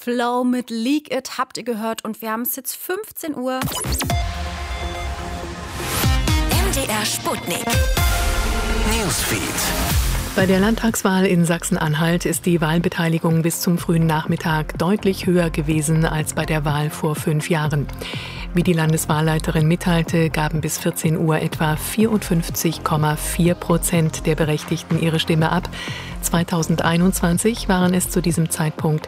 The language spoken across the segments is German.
Flow mit Leak It habt ihr gehört und wir haben es jetzt 15 Uhr. MDR Sputnik Newsfeed. Bei der Landtagswahl in Sachsen-Anhalt ist die Wahlbeteiligung bis zum frühen Nachmittag deutlich höher gewesen als bei der Wahl vor 5 Jahren. Wie die Landeswahlleiterin mitteilte, gaben bis 14 Uhr etwa 54,4% der Berechtigten ihre Stimme ab. 2021 waren es zu diesem Zeitpunkt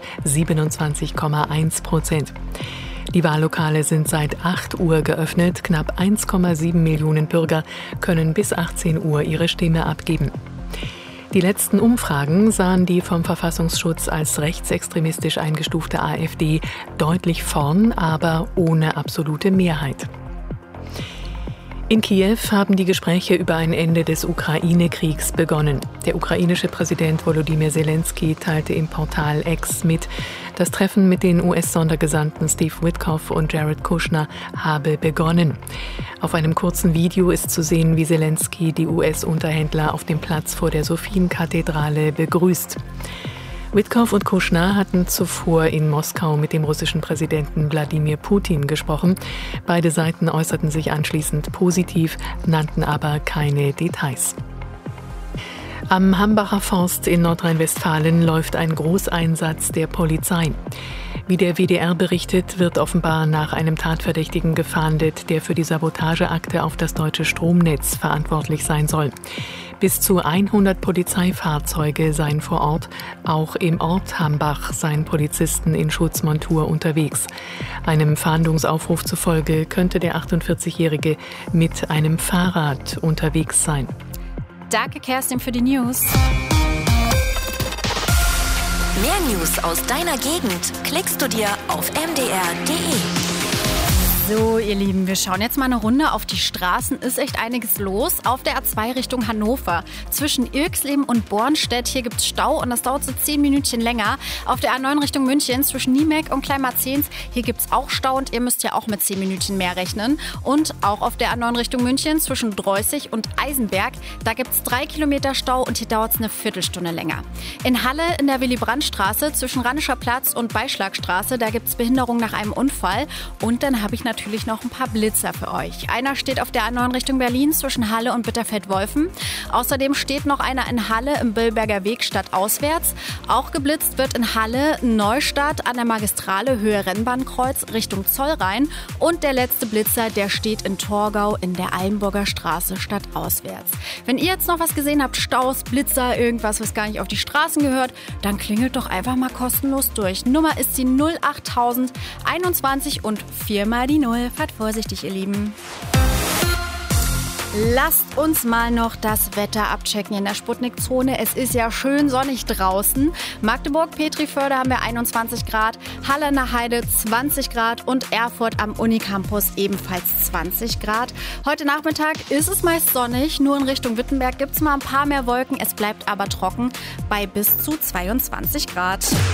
27,1%. Die Wahllokale sind seit 8 Uhr geöffnet. Knapp 1,7 Millionen Bürger können bis 18 Uhr ihre Stimme abgeben. Die letzten Umfragen sahen die vom Verfassungsschutz als rechtsextremistisch eingestufte AfD deutlich vorn, aber ohne absolute Mehrheit. In Kiew haben die Gespräche über ein Ende des Ukraine-Kriegs begonnen. Der ukrainische Präsident Volodymyr Zelensky teilte im Portal X mit, das Treffen mit den US-Sondergesandten Steve Witkoff und Jared Kushner habe begonnen. Auf einem kurzen Video ist zu sehen, wie Zelensky die US-Unterhändler auf dem Platz vor der Sophienkathedrale begrüßt. Witkoff und Kushner hatten zuvor in Moskau mit dem russischen Präsidenten Wladimir Putin gesprochen. Beide Seiten äußerten sich anschließend positiv, nannten aber keine Details. Am Hambacher Forst in Nordrhein-Westfalen läuft ein Großeinsatz der Polizei. Wie der WDR berichtet, wird offenbar nach einem Tatverdächtigen gefahndet, der für die Sabotageakte auf das deutsche Stromnetz verantwortlich sein soll. Bis zu 100 Polizeifahrzeuge seien vor Ort. Auch im Ort Hambach seien Polizisten in Schutzmontur unterwegs. Einem Fahndungsaufruf zufolge könnte der 48-Jährige mit einem Fahrrad unterwegs sein. Danke, Kerstin, für die News. Mehr News aus deiner Gegend klickst du dir auf mdr.de. So, ihr Lieben, wir schauen jetzt mal eine Runde auf die Straßen. Ist echt einiges los. Auf der A2 Richtung Hannover. Zwischen Ilksleben und Bornstedt, hier gibt es Stau und das dauert so 10 Minütchen länger. Auf der A9 Richtung München zwischen Niemek und Kleinmarzehns, hier gibt es auch Stau und ihr müsst ja auch mit 10 Minütchen mehr rechnen. Und auch auf der A9 Richtung München zwischen Dreußig und Eisenberg, da gibt es 3 Kilometer Stau und hier dauert es eine Viertelstunde länger. In Halle in der Willy-Brandt-Straße zwischen Rheinischer Platz und Beischlagstraße, da gibt es Behinderung nach einem Unfall. Und dann habe ich natürlich noch ein paar Blitzer für euch. Einer steht auf der A9 Richtung Berlin zwischen Halle und Bitterfeld-Wolfen. Außerdem steht noch einer in Halle im Billberger Weg stadtauswärts. Auch geblitzt wird in Halle Neustadt an der Magistrale Höhe Rennbahnkreuz Richtung Zollrhein. Und der letzte Blitzer, der steht in Torgau in der Allenburger Straße stadtauswärts. Wenn ihr jetzt noch was gesehen habt, Staus, Blitzer, irgendwas, was gar nicht auf die Straßen gehört, dann klingelt doch einfach mal kostenlos durch. Nummer ist die 08000 21 und 4 mal die 0. Fahrt vorsichtig, ihr Lieben. Lasst uns mal noch das Wetter abchecken in der Sputnik-Zone. Es ist ja schön sonnig draußen. Magdeburg, Petriförde haben wir 21 Grad, Halle an der Heide 20 Grad und Erfurt am Unicampus ebenfalls 20 Grad. Heute Nachmittag ist es meist sonnig, nur in Richtung Wittenberg gibt es mal ein paar mehr Wolken. Es bleibt aber trocken bei bis zu 22 Grad.